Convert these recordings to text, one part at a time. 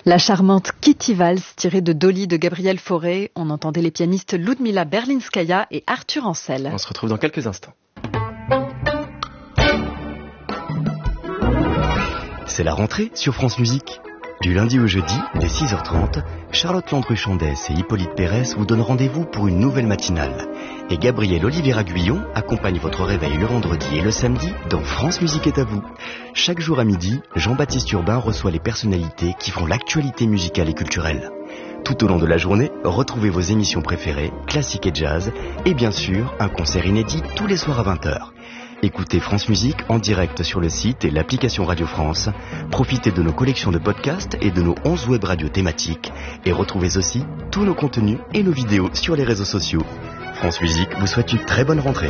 La charmante Kitty Valls, tirée de Dolly de Gabriel Fauré. On entendait les pianistes Ludmila Berlinskaya et Arthur Ancel. On se retrouve dans quelques instants. C'est la rentrée sur France Musique. Du lundi au jeudi, dès 6h30, Charlotte Landru-Chandès et Hippolyte Pérez vous donnent rendez-vous pour une nouvelle matinale. Et Gabriel Oliveira Guyon accompagne votre réveil le vendredi et le samedi dans France Musique est à vous. Chaque jour à midi, Jean-Baptiste Urbain reçoit les personnalités qui font l'actualité musicale et culturelle. Tout au long de la journée, retrouvez vos émissions préférées, classiques et jazz, et bien sûr, un concert inédit tous les soirs à 20h. Écoutez France Musique en direct sur le site et l'application Radio France. Profitez de nos collections de podcasts et de nos 11 web radios thématiques. Et retrouvez aussi tous nos contenus et nos vidéos sur les réseaux sociaux. France Musique vous souhaite une très bonne rentrée.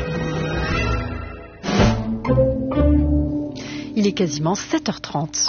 Il est quasiment 7h30.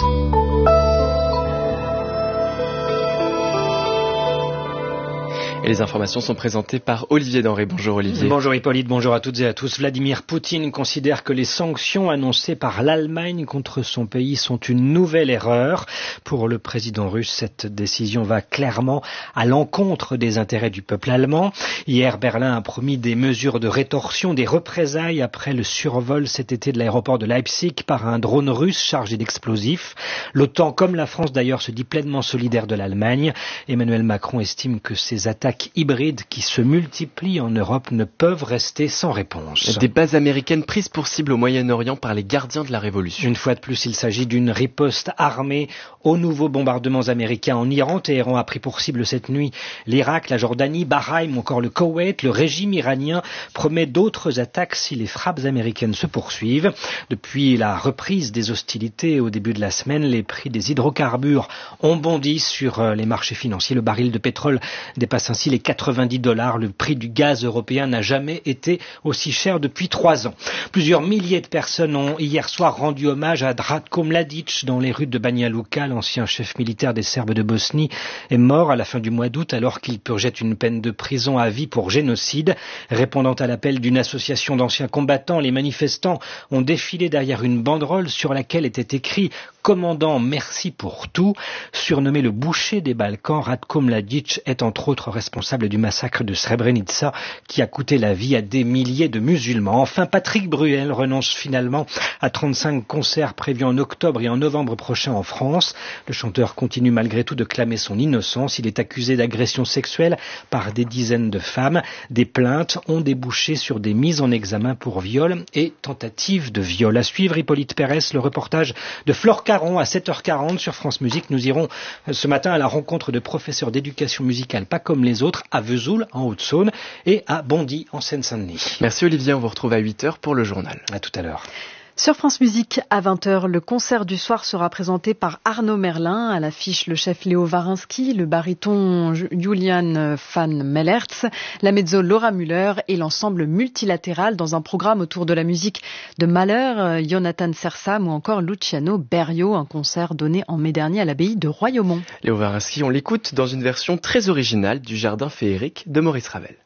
Et les informations sont présentées par Olivier Denré. Bonjour Olivier. Bonjour Hippolyte, bonjour à toutes et à tous. Vladimir Poutine considère que les sanctions annoncées par l'Allemagne contre son pays sont une nouvelle erreur. Pour le président russe, cette décision va clairement à l'encontre des intérêts du peuple allemand. Hier, Berlin a promis des mesures de rétorsion, des représailles après le survol cet été de l'aéroport de Leipzig par un drone russe chargé d'explosifs. L'OTAN, comme la France d'ailleurs, se dit pleinement solidaire de l'Allemagne. Emmanuel Macron estime que ces attaques hybrides qui se multiplient en Europe ne peuvent rester sans réponse. Des bases américaines prises pour cible au Moyen-Orient par les gardiens de la Révolution. Une fois de plus, il s'agit d'une riposte armée aux nouveaux bombardements américains en Iran. Téhéran a pris pour cible cette nuit l'Irak, la Jordanie, Bahreïn ou encore le Koweït. Le régime iranien promet d'autres attaques si les frappes américaines se poursuivent. Depuis la reprise des hostilités au début de la semaine, les prix des hydrocarbures ont bondi sur les marchés financiers. Le baril de pétrole dépasse ainsi les $90. Le prix du gaz européen n'a jamais été aussi cher depuis 3 ans. Plusieurs milliers de personnes ont hier soir rendu hommage à Ratko Mladic dans les rues de Banja Luka. L'ancien chef militaire des Serbes de Bosnie est mort à la fin du mois d'août alors qu'il purgeait une peine de prison à vie pour génocide. Répondant à l'appel d'une association d'anciens combattants, les manifestants ont défilé derrière une banderole sur laquelle était écrit « Commandant, merci pour tout ». Surnommé le boucher des Balkans, Ratko Mladic est entre autres responsable du massacre de Srebrenica qui a coûté la vie à des milliers de musulmans. Enfin, Patrick Bruel renonce finalement à 35 concerts prévus en octobre et en novembre prochain en France. Le chanteur continue malgré tout de clamer son innocence. Il est accusé d'agression sexuelle par des dizaines de femmes. Des plaintes ont débouché sur des mises en examen pour viol et tentative de viol. À suivre, Hippolyte Pérez, le reportage de Flore Caron à 7h40 sur France Musique. Nous irons ce matin à la rencontre de professeurs d'éducation musicale pas comme les autres à Vesoul en Haute-Saône et à Bondy en Seine-Saint-Denis. Merci Olivier, on vous retrouve à 8h pour le journal. À tout à l'heure. Sur France Musique, à 20h, le concert du soir sera présenté par Arnaud Merlin. À l'affiche, le chef Léo Varinsky, le baryton Julian van Mellertz, la mezzo Laura Müller et l'ensemble multilatéral dans un programme autour de la musique de Mahler, Jonathan Sersam ou encore Luciano Berio, un concert donné en mai dernier à l'abbaye de Royaumont. Léo Varinsky, on l'écoute dans une version très originale du Jardin féerique de Maurice Ravel.